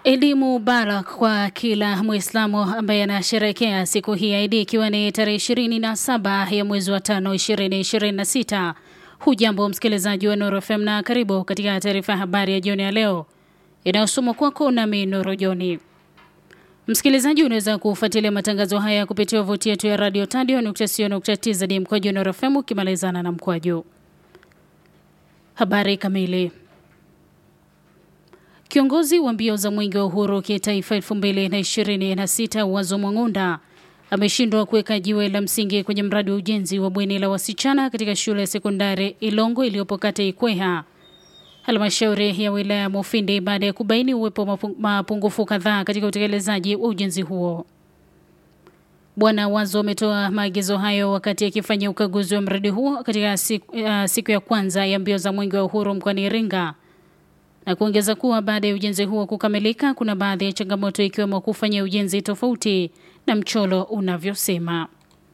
Eid Mubarak kwa kila Muislamu ambaye anasherehekea siku hii ya Eid ikiwa ni tarehe 27 ya mwezi wa 5 2026. Hujambo msikilizaji wa Nuru FM na karibu katika taarifa habari ya jioni ya leo inayosomwa kwako nami Nuru Joni. Msikilizaji, unaweza kufuatilia matangazo haya kupitia tovuti yetu ya radiotadio.co.tz mkwaju Nuru FM ukimalizana na mkwaju. Habari kamili. Kiongozi wa mbio za mwenge wa uhuru kitaifa 2026 Wazo Mwang'unda ameshindwa kuweka jiwe la msingi kwenye mradi wa ujenzi wa bweni la wasichana katika shule ya sekondari Ilongo iliyopo kata Ikweha, halmashauri ya wilaya Mufindi, baada ya kubaini uwepo mapungufu kadhaa katika utekelezaji wa ujenzi huo. Bwana Wazo ametoa maagizo hayo wakati akifanya ukaguzi wa mradi huo katika siku ya kwanza ya mbio za mwenge wa uhuru mkoani Iringa, na kuongeza kuwa baada ya ujenzi huo kukamilika kuna baadhi ya changamoto ikiwemo kufanya ujenzi tofauti na mchoro unavyosema.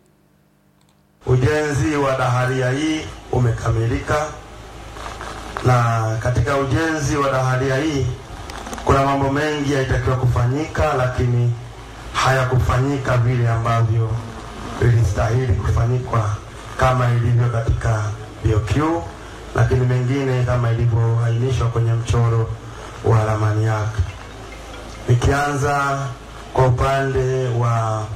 Ujenzi wa daharia hii umekamilika, na katika ujenzi wa daharia hii kuna mambo mengi yalitakiwa kufanyika lakini hayakufanyika vile ambavyo ilistahili kufanyika kama ilivyo katika BOQ, lakini mengine kama ilivyoainishwa kwenye mchoro wa ramani yake. Nikianza kwa upande wa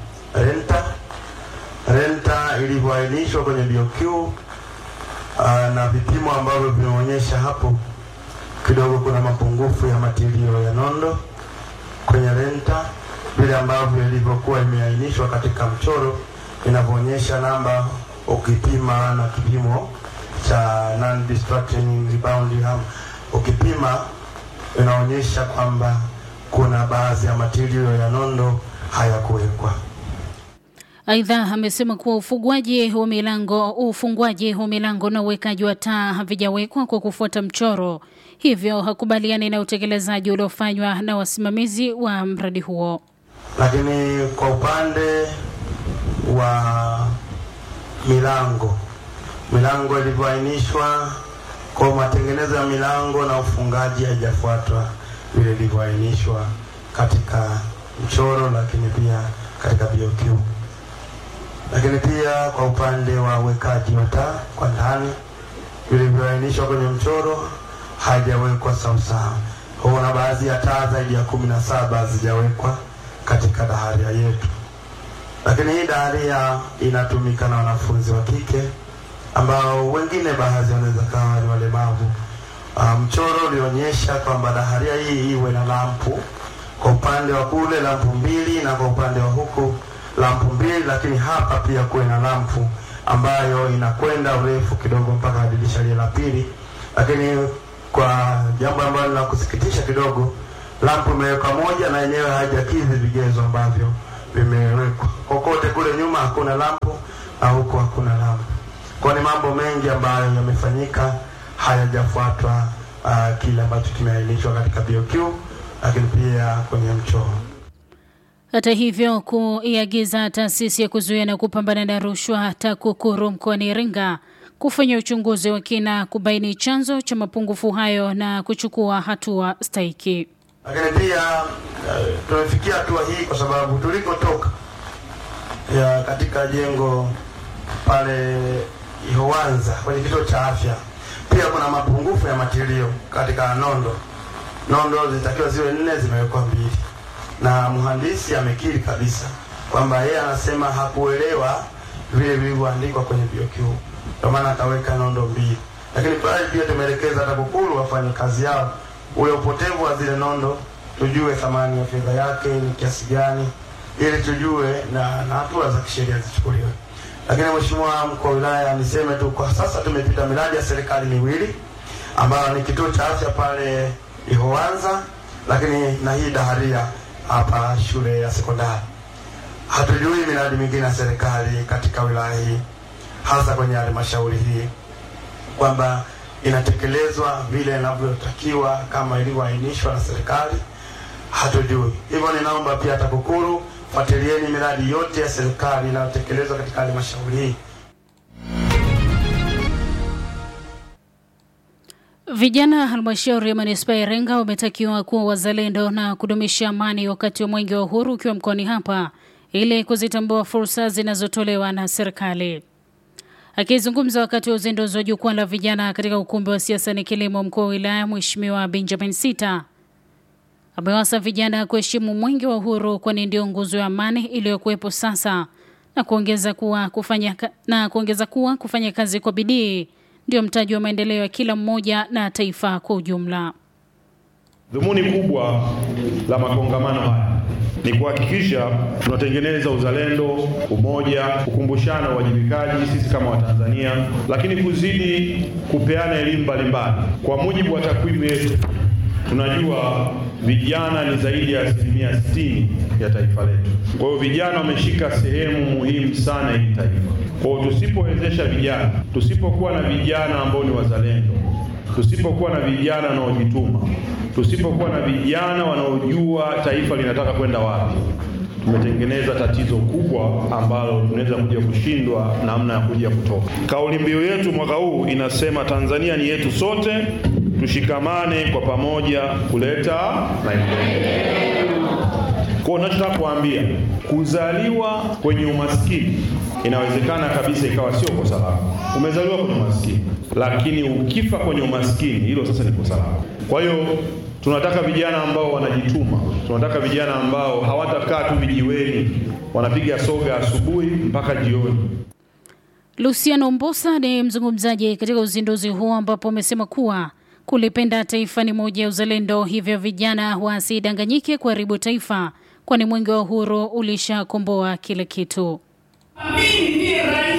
renta ilivyoainishwa kwenye BOQ na vipimo ambavyo vinaonyesha hapo, kidogo kuna mapungufu ya matirio ya nondo kwenye renta vile ambavyo ilivyokuwa imeainishwa katika mchoro inavyoonyesha namba ukipima na kipimo cha non-destructing rebound ukipima inaonyesha kwamba kuna baadhi ya matirio ya nondo hayakuwekwa. Aidha, amesema kuwa ufungwaji wa milango na uwekaji wa taa havijawekwa kwa kufuata mchoro, hivyo hakubaliani na utekelezaji uliofanywa na wasimamizi wa mradi huo. Lakini kwa upande wa milango ilivyoainishwa kwa matengenezo ya milango na ufungaji hajafuatwa vile ilivyoainishwa katika mchoro, lakini pia katika BOQ. Lakini pia kwa upande wa wekaji wa taa kwa ndani vilivyoainishwa kwenye mchoro hajawekwa sawa. Kuna baadhi ya taa zaidi ya 17 hazijawekwa katika daharia yetu. Lakini hii daharia inatumika na wanafunzi wa kike ambao wengine baadhi wanaweza kawa ni walemavu. Mchoro ulionyesha kwamba daharia hii iwe na lampu kwa upande wa kule lampu 2 na kwa upande wa huku lampu 2, lakini hapa pia kuwe na lampu ambayo inakwenda urefu kidogo mpaka dirisha la pili. Lakini kwa jambo ambalo linakusikitisha kidogo, lampu imewekwa moja na yenyewe haijakidhi vigezo ambavyo vimewekwa. Kokote kule nyuma hakuna lampu na huko hakuna lampu. Kwa ni mambo mengi ambayo yamefanyika hayajafuatwa kile ambacho kimeainishwa katika BOQ, lakini pia kwenye mchoro. Hata hivyo, kuiagiza taasisi ya kuzuia na kupambana na rushwa TAKUKURU mkoani Iringa kufanya uchunguzi wa kina kubaini chanzo cha mapungufu hayo na kuchukua hatua stahiki. Lakini pia tumefikia hatua hii kwa sababu tulikotoka katika jengo pale Ihoanza kwenye kituo cha afya pia kuna mapungufu ya matirio katika nondo zitakiwa ziwe 4 zimewekwa 2, na mhandisi amekiri kabisa kwamba yeye anasema hakuelewa vile vilivyoandikwa kwenye BOQ, kwa maana akaweka nondo 2. Lakini pale pia tumeelekeza TAKUKURU wafanye kazi yao, ule upotevu wa zile nondo tujue thamani ya fedha yake ni kiasi gani, ili tujue na hatua za kisheria zichukuliwe. Lakini Mheshimiwa Mkuu wa Wilaya, niseme tu kwa sasa tumepita miradi ya serikali 2 ambayo ni kituo cha afya pale Ihoanza, lakini na hii daharia hapa shule ya sekondari. Hatujui miradi mingine ya serikali katika wilaya hii, hasa kwenye halmashauri hii, kwamba inatekelezwa vile inavyotakiwa kama ilivyoainishwa na serikali. Hatujui. Hivyo ninaomba pia TAKUKURU fuatilieni miradi yote ya serikali inayotekelezwa katika halmashauri hii. Vijana halmashauri ya manispaa ya Iringa wametakiwa kuwa wazalendo na kudumisha amani wakati wa mwenge wa uhuru ukiwa mkoani hapa ili kuzitambua fursa zinazotolewa na serikali. Akizungumza wakati wa uzinduzi wa jukwaa la vijana katika ukumbi wa siasa ni kilimo mkuu wa wilaya Mheshimiwa Benjamin Sita amewasa vijana kuheshimu mwenge wa uhuru kwani ndio nguzo ya amani iliyokuwepo sasa na kuongeza kuwa kufanya kazi kwa bidii ndio mtaji wa maendeleo ya kila mmoja na taifa kwa ujumla. Dhumuni kubwa la makongamano haya ni kuhakikisha tunatengeneza uzalendo, umoja, kukumbushana uwajibikaji sisi kama Watanzania, lakini kuzidi kupeana elimu mbalimbali. Kwa mujibu wa takwimu yetu, tunajua vijana ni zaidi ya 60% ya taifa letu. Kwa hiyo vijana wameshika sehemu muhimu sana ya taifa. Kwa hiyo tusipowezesha vijana, tusipokuwa na vijana ambao ni wazalendo, tusipokuwa na vijana wanaojituma, tusipokuwa na vijana wanaojua taifa linataka kwenda wapi, tumetengeneza tatizo kubwa ambalo tunaweza kuja kushindwa namna ya kuja kutoka. Kauli mbiu yetu mwaka huu inasema Tanzania ni yetu sote, tushikamane kwa pamoja kuleta maendeleo. Kwa ninachotaka kuambia, kuzaliwa kwenye umaskini inawezekana kabisa ikawa sio kosa lako. Umezaliwa kwenye umaskini, lakini ukifa kwenye umaskini hilo sasa ni kosa lako. Kwa hiyo tunataka vijana ambao wanajituma, tunataka vijana ambao hawatakaa tu vijiweni, wanapiga soga asubuhi mpaka jioni. Luciano Mbosa ni mzungumzaji katika uzinduzi huo ambapo amesema kuwa kulipenda taifa ni moja ya uzalendo, hivyo vijana wasidanganyike kuharibu taifa kwani mwenge wa uhuru ulishakomboa kila kitu. Mimi ni rais